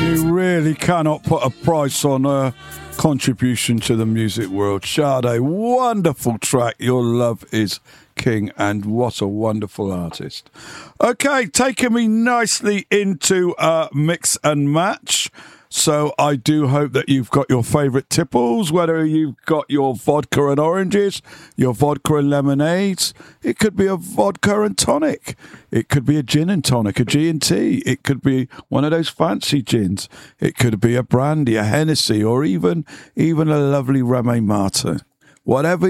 You really cannot put a price on her contribution to the music world. Sade, wonderful track. Your Love Is King, and what a wonderful artist. Okay, taking me nicely into mix and match. So I do hope that you've got your favourite tipples, whether you've got your vodka and oranges, your vodka and lemonades. It could be a vodka and tonic. It could be a gin and tonic, a G&T. It could be one of those fancy gins. It could be a brandy, a Hennessy, or even a lovely Remy Martin. Whatever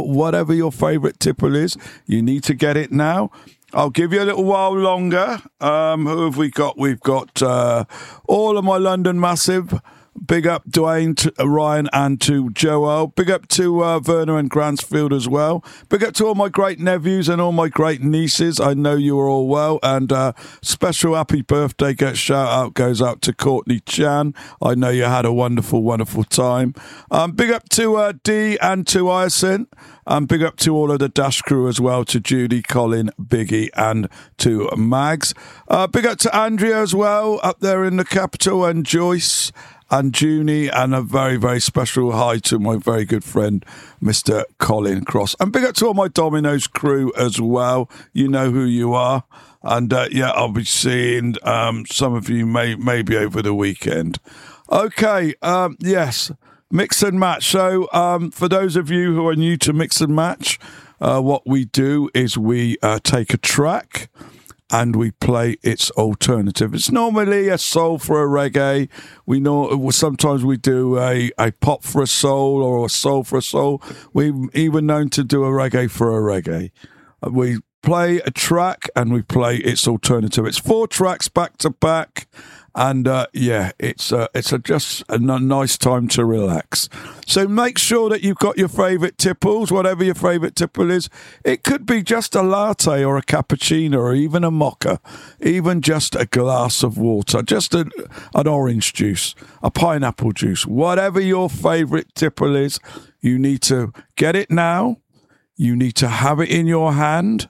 your favourite tipple is, you need to get it now. I'll give you a little while longer. Who have we got? We've got all of my London Massive. Big up Dwayne, to Ryan, and to Joel. Big up to Werner and Gransfield as well. Big up to all my great nephews and all my great nieces. I know you are all well. And special happy birthday shout out goes out to Courtney Chan. I know you had a wonderful, wonderful time. Big up to Dee and to Hyacinth. Big up to all of the Dash crew as well, to Judy, Colin, Biggie, and to Mags. Big up to Andrea as well, up there in the capital, and Joyce and Junie, and a very, very special hi to my very good friend, Mr. Colin Cross. And big up to all my Domino's crew as well. You know who you are. And I'll be seeing some of you maybe over the weekend. Okay, yes. Mix and match. So for those of you who are new to mix and match, what we do is we take a track and we play its alternative. It's normally a soul for a reggae. Sometimes we do a pop for a soul, or a soul for a soul. We've even known to do a reggae for a reggae. We play a track and we play its alternative. It's 4 tracks back to back. And it's just a nice time to relax. So make sure that you've got your favourite tipples, whatever your favourite tipple is. It could be just a latte or a cappuccino or even a mocha, even just a glass of water, just an orange juice, a pineapple juice. Whatever your favourite tipple is, you need to get it now. You need to have it in your hand.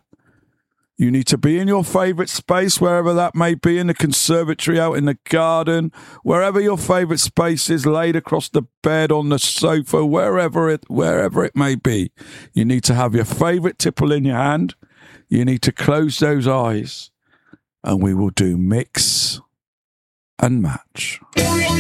You need to be in your favourite space, wherever that may be, in the conservatory, out in the garden, wherever your favourite space is, laid across the bed, on the sofa, wherever it may be. You need to have your favourite tipple in your hand. You need to close those eyes, and we will do mix and match.